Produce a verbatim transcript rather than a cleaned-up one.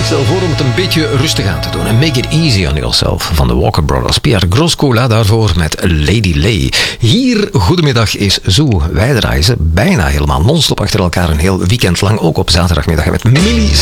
stel voor om het een beetje rustig aan te doen. En Make It Easy on Yourself van de Walker Brothers. Pierre Groscola daarvoor met Lady Lay. Hier, goedemiddag, is Zoo. Wij draaien ze bijna helemaal non-stop achter elkaar een heel weekend lang. Ook op zaterdagmiddag met Millie